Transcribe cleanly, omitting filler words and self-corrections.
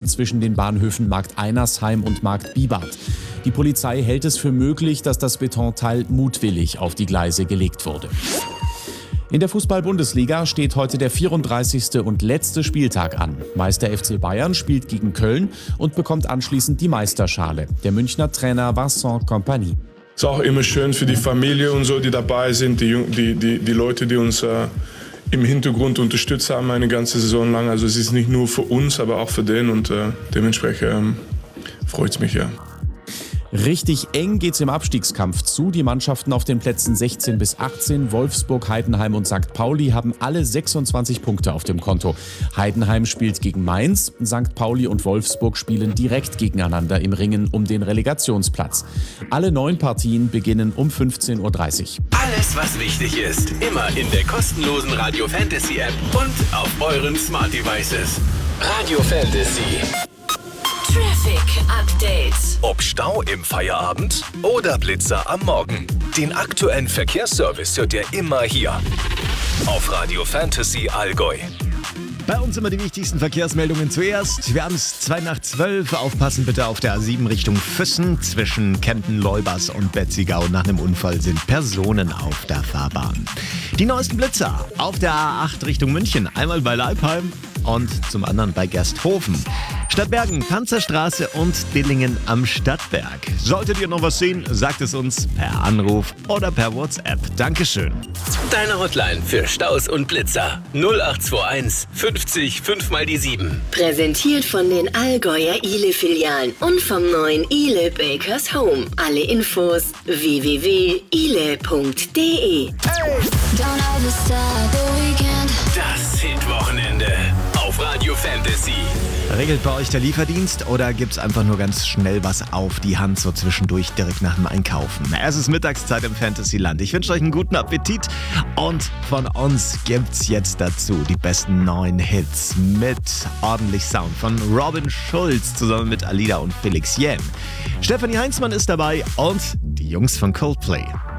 zwischen den Bahnhöfen Markt Einersheim und Markt Bibart. Die Polizei hält es für möglich, dass das Betonteil mutwillig auf die Gleise gelegt wurde. In der Fußball-Bundesliga steht heute der 34. und letzte Spieltag an. Meister FC Bayern spielt gegen Köln und bekommt anschließend die Meisterschale. Der Münchner Trainer Vincent Kompany. Es ist auch immer schön für die Familie und so, die dabei sind, die Leute, die uns im Hintergrund unterstützt haben eine ganze Saison lang. Also es ist nicht nur für uns, aber auch für den und dementsprechend freut es mich, ja. Richtig eng geht's im Abstiegskampf zu. Die Mannschaften auf den Plätzen 16 bis 18, Wolfsburg, Heidenheim und St. Pauli, haben alle 26 Punkte auf dem Konto. Heidenheim spielt gegen Mainz, St. Pauli und Wolfsburg spielen direkt gegeneinander im Ringen um den Relegationsplatz. Alle 9 Partien beginnen um 15:30 Uhr. Alles, was wichtig ist, immer in der kostenlosen Radio Fantasy App und auf euren Smart Devices. Radio Fantasy. Traffic Update. Ob Stau im Feierabend oder Blitzer am Morgen. Den aktuellen Verkehrsservice hört ihr immer hier auf Radio Fantasy Allgäu. Bei uns immer die wichtigsten Verkehrsmeldungen zuerst. Wir haben es 11:02. Aufpassen bitte auf der A7 Richtung Füssen. Zwischen Kempten-Leubers und Betzigau nach einem Unfall sind Personen auf der Fahrbahn. Die neuesten Blitzer auf der A8 Richtung München. Einmal bei Leipheim und zum anderen bei Gersthofen. Stadtbergen, Panzerstraße und Dillingen am Stadtberg. Solltet ihr noch was sehen, sagt es uns per Anruf oder per WhatsApp. Dankeschön. Deine Hotline für Staus und Blitzer 0821 50 5 mal die 7. Präsentiert von den Allgäuer Ile-Filialen und vom neuen Ile Bakers Home. Alle Infos www.ile.de. Das Hitwochenende auf Radio Fantasy. Regelt bei euch der Lieferdienst oder gibt's einfach nur ganz schnell was auf die Hand so zwischendurch direkt nach dem Einkaufen? Es ist Mittagszeit im Fantasyland. Ich wünsche euch einen guten Appetit und von uns gibt's jetzt dazu die besten 9 Hits mit ordentlich Sound von Robin Schulz zusammen mit Alida und Felix Jähn. Stefanie Heinzmann ist dabei und die Jungs von Coldplay.